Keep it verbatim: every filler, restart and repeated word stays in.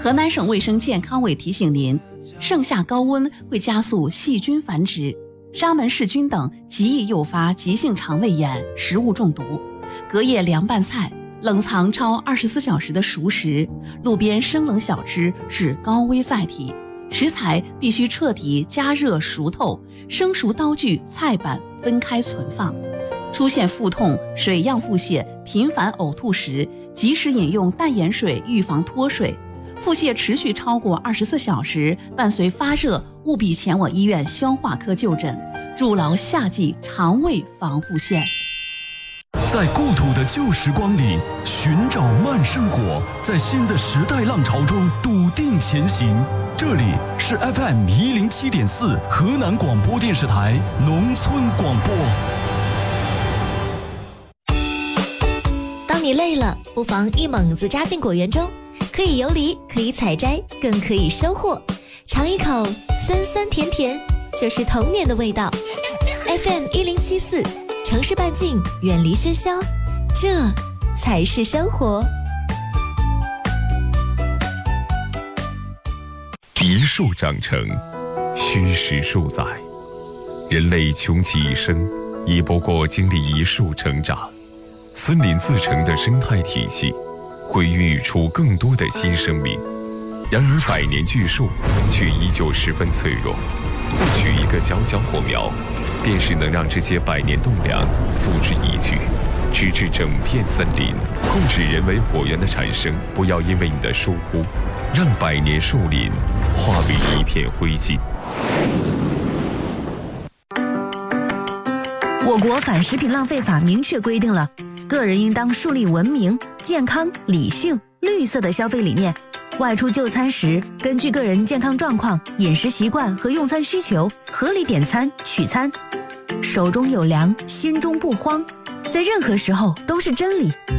河南省卫生健康委提醒您，盛夏高温会加速细菌繁殖，沙门氏菌等极易诱发急性肠胃炎、食物中毒。隔夜凉拌菜、冷藏超二十四小时的熟食、路边生冷小吃是高危载体，食材必须彻底加热熟透，生熟刀具、菜板分开存放。出现腹痛、水样腹泻、频繁呕吐时，及时饮用淡盐水预防脱水。腹泻持续超过二十四小时，伴随发热，务必前往医院消化科就诊，筑牢夏季肠胃防护线。 在故土的旧时光里寻找慢生活，在新的时代浪潮中笃定前行。这里是 F M 一零七点四河南广播电视台农村广播。 当你累了，不妨一猛子扎进果园中，可以游离，可以采摘，更可以收获。尝一口酸酸甜甜，就是童年的味道。F M 一零七四，城市半径，远离喧嚣，这才是生活。 一树长成，虚实数载。人类穷其一生，亦不过经历一树成长。森林自成的生态体系，会孕育出更多的新生命。然而百年巨树却依旧十分脆弱，不取一个小小火苗，便是能让这些百年栋梁付之一炬，直至整片森林。控制人为火源的产生，不要因为你的疏忽，让百年树林化为一片灰烬。 我国反食品浪费法明确规定了，个人应当树立文明、健康、理性、绿色的消费理念。外出就餐时，根据个人健康状况、饮食习惯和用餐需求，合理点餐、取餐。手中有粮，心中不慌，在任何时候都是真理。